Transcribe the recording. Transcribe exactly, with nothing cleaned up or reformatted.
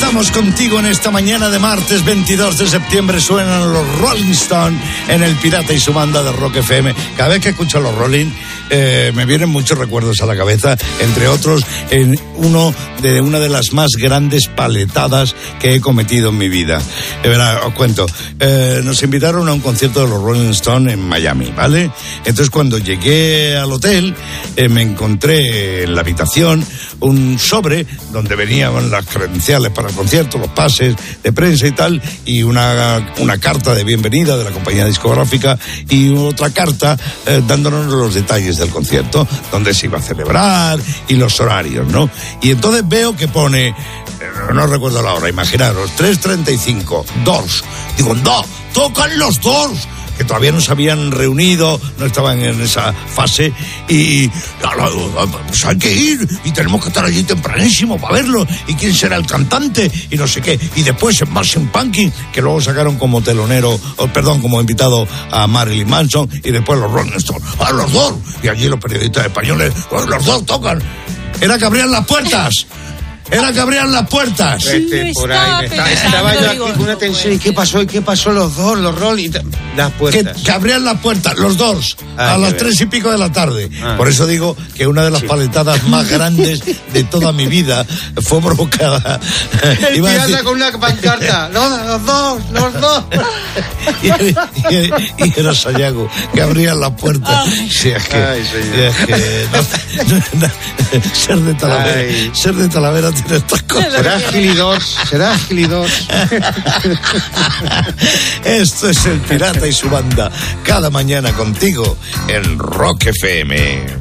Estamos contigo en esta mañana de martes veintidós de septiembre. Suenan los Rolling Stones en El Pirata y su banda de Rock F M. Cada vez que escucho los Rolling eh, me vienen muchos recuerdos a la cabeza, entre otros en uno de una de las más grandes paletadas que he cometido en mi vida. De verdad, os cuento. Eh, nos invitaron a un concierto de los Rolling Stones en Miami, ¿vale? Entonces cuando llegué al hotel eh, me encontré en la habitación un sobre donde venían las credenciales para el concierto, los pases de prensa y tal, y una, una carta de bienvenida de la compañía discográfica y otra carta eh, dándonos los detalles del concierto, dónde se iba a celebrar y los horarios, ¿no? Y entonces veo que pone, eh, no recuerdo la hora, imaginaros, tres treinta y cinco, Doors. Digo, no, tocan los Doors, que todavía no se habían reunido, no estaban en esa fase, y pues hay que ir, y tenemos que estar allí tempranísimo para verlo, y quién será el cantante, y no sé qué, y después en Machine Pumpkin, que luego sacaron como telonero, oh, perdón, como invitado a Marilyn Manson, y después los Rolling Stones, ¡ah, los dos! Y allí los periodistas españoles, oh, los dos tocan. Era que abrían las puertas. Era que abrían las puertas. Vete por ahí. Estaba, estaba yo aquí con una tensión. ¿Y qué pasó? ¿Y qué pasó? Los dos, los Rolling. Las puertas. Que, que abrían las puertas, los dos, ah, a las tres y pico de la tarde. Ah. Por eso digo que una de las sí. paletadas más grandes de toda mi vida fue provocada. El Iba pirata decir... con una pancarta. Los, los dos, los dos. y, y, y era Sayago, que abrían las puertas. Sí, es que, Ay, es que no, no, no, ser de Talavera, Ay. ser de Talavera tiene estas cosas. Será agilidós, será agilidós. Esto es El Pirata y su banda, cada mañana contigo en Rock F M.